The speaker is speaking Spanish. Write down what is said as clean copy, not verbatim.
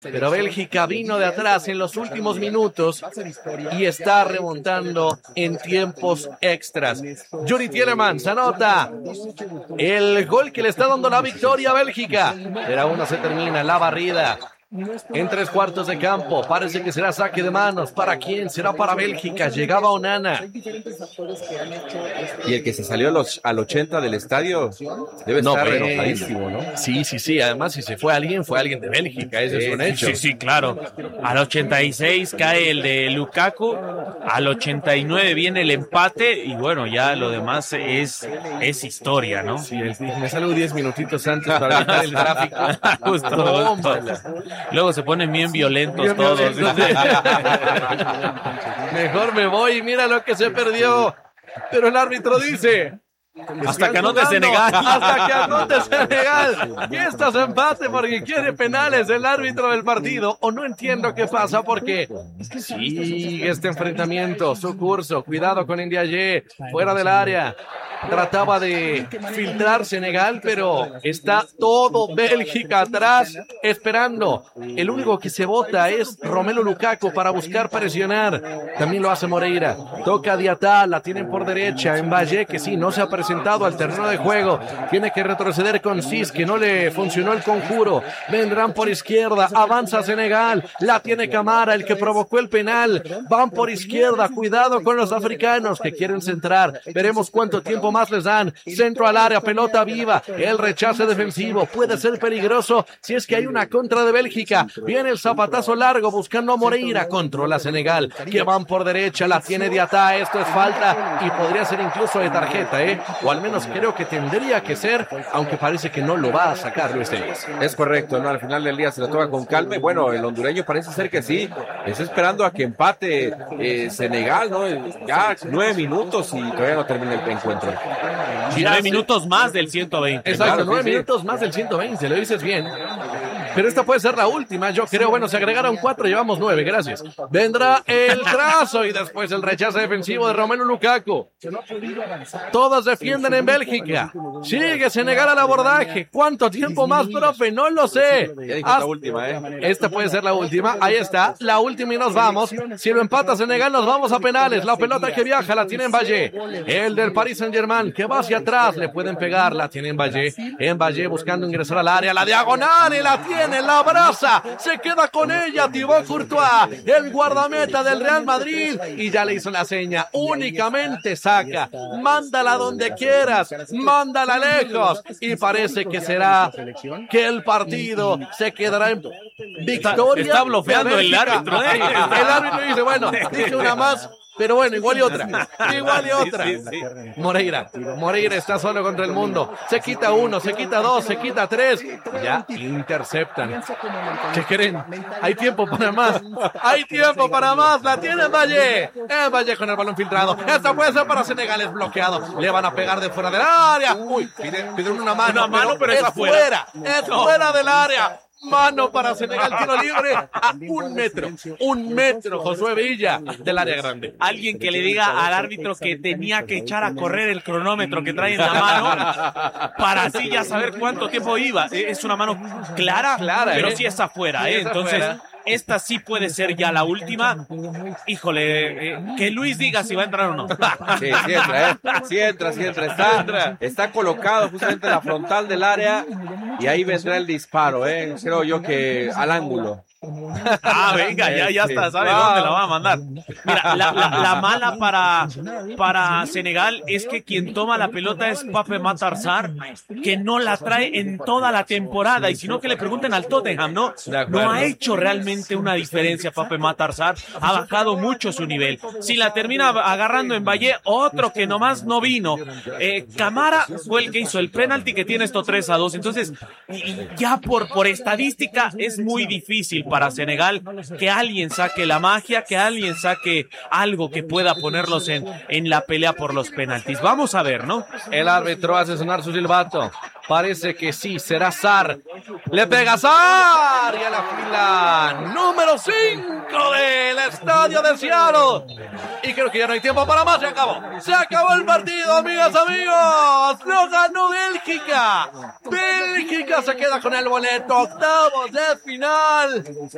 Pero Bélgica vino de atrás en los últimos minutos y está remontando en tiempos extras. Yuri Tielemans anota el gol que le está dando la victoria a Bélgica. Pero aún no se termina la barrida. En 3/4 de campo, parece que será saque de manos. ¿Para quién? Será para Bélgica. Llegaba Onana. Y el que se salió al 80 del estadio debe estar enojadísimo, ¿no? Sí. Además, si se fue alguien de Bélgica. Ese es un hecho. Sí, claro. Al 86 cae el de Lukaku. Al 89 viene el empate. Y bueno, ya lo demás es historia, ¿no? Sí, me salgo 10 minutitos antes para evitar el tráfico. Justo. Luego se ponen bien violentos todos. Mejor me voy, mira lo que se perdió. Pero el árbitro dice... Hasta que anote Senegal. Hasta que anote Senegal. Y esto es empate porque quiere penales el árbitro del partido. O no entiendo qué pasa porque sigue este enfrentamiento, su curso. Cuidado con Ndiaye, fuera del área. Trataba de filtrar Senegal, pero está todo Bélgica atrás esperando. El único que se bota es Romelu Lukaku para buscar presionar. También lo hace Moreira. Toca Diatá, la tienen por derecha. En Valle, que sí, no se ha presentado al terreno de juego. Tiene que retroceder con Cis, que no le funcionó el conjuro. Vendrán por izquierda, avanza Senegal. La tiene Camara, el que provocó el penal. Van por izquierda, cuidado con los africanos que quieren centrar. Veremos cuánto tiempo más les dan. Centro al área, pelota viva. El rechace defensivo puede ser peligroso si es que hay una contra de Bélgica. Viene el zapatazo largo buscando a Moreira. Controla Senegal, que van por derecha. La tiene Diatá. Esto es falta y podría ser incluso de tarjeta, o al menos creo que tendría que ser, aunque parece que no lo va a sacar Luis Díaz. Es correcto, ¿no? Al final del día se la toca con calma. Bueno, el hondureño parece ser que sí. Está esperando a que empate Senegal, ¿no? Ya 9 minutos y todavía no termina el encuentro. 9 minutos más del 120. Exacto, claro, 9 sí. minutos más del 120, lo dices bien. Pero esta puede ser la última, yo creo. Bueno, se agregaron 4, llevamos 9, gracias. Vendrá el trazo y después el rechazo defensivo de Romelu Lukaku. Todos defienden en Bélgica. Sigue Senegal al abordaje. ¿Cuánto tiempo más, profe? No lo sé. Ya dijo la última, Esta puede ser la última. Ahí está, la última y nos vamos. Si lo empata Senegal, nos vamos a penales. La pelota que viaja la tiene en Valle. El del Paris Saint-Germain, que va hacia atrás. Le pueden pegar, la tiene en Valle. En Valle buscando ingresar al área. La diagonal y la tiene, la abraza. Se queda con ella Thibaut Courtois, el guardameta del Real Madrid. Y ya le hizo la seña. Únicamente saca. Mándala donde quieras. Mándala lejos. Y parece que será que el partido se quedará en victoria. Está bloqueando el árbitro. El árbitro dice, bueno, dije una más, pero bueno, igual y otra. Sí. Moreira está solo contra el mundo. Se quita 1, se quita 2, se quita 3. Ya interceptan. ¿Qué creen? Hay tiempo para más. La tiene Valle. Valle con el balón filtrado. Esta puede ser para Senegal, es bloqueado. Le van a pegar de fuera del área. Uy, piden una mano. Pero es fuera. Es fuera del área. Mano para Senegal, tiro libre a 1 metro, Josué Villa, del área grande. Alguien que le diga al árbitro que tenía que echar a correr el cronómetro que trae en la mano para así ya saber cuánto tiempo iba. Es una mano clara, pero sí es afuera, Entonces, esta sí puede ser ya la última. Híjole, que Luis diga si va a entrar o no. Sí entra. Está colocado justamente en la frontal del área y ahí vendrá el disparo, Creo yo que al ángulo. Venga, ya está, sabe dónde la va a mandar. Mira, la mala para Senegal es que quien toma la pelota es Pape Matar Sarr, que no la trae en toda la temporada, y si no que le pregunten al Tottenham, ¿no? No ha hecho realmente una diferencia Pape Matar Sarr, ha bajado mucho su nivel. Si la termina agarrando en Valle, otro que nomás no vino. Camara fue el que hizo el penalti que tiene esto 3-2, entonces ya por estadística es muy difícil para Senegal que alguien saque la magia, que alguien saque algo que pueda ponerlos en la pelea por los penaltis. Vamos a ver, ¿no? El árbitro hace sonar su silbato. Parece que sí, será Sarr. Le pega Sarr y a la fila número 5 del estadio de Seattle. Y creo que ya no hay tiempo para más, se acabó el partido, amigos, lo ganó Bélgica. Bélgica se queda con el boleto, octavos de final.